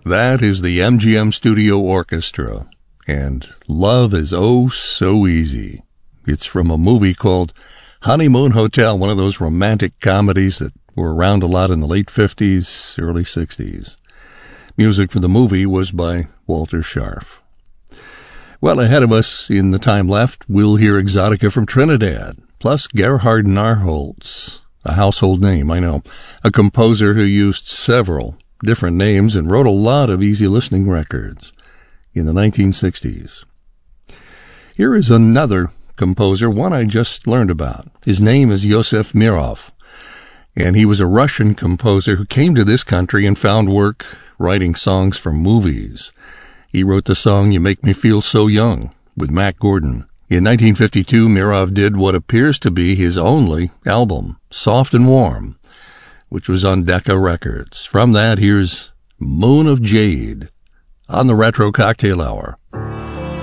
That is the MGM Studio Orchestra, and Love is Oh So Easy. It's from a movie called Honeymoon Hotel, one of those romantic comedies that were around a lot in the late 50s, early 60s. Music for the movie was by Walter Scharf. Well, ahead of us in the time left, we'll hear Exotica from Trinidad, plus Gerhard Narholz, a household name, I know, a composer who used several different names and wrote a lot of easy listening records in the 1960s. Here is another composer, one I just learned about. His name is Yosef Mirov, and he was a Russian composer who came to this country and found work writing songs for movies. He wrote the song You Make Me Feel So Young with Mack Gordon. In 1952, Mirov did what appears to be his only album, Soft and Warm, which was on Decca Records. From that, here's Moon of Jade on the Retro Cocktail Hour.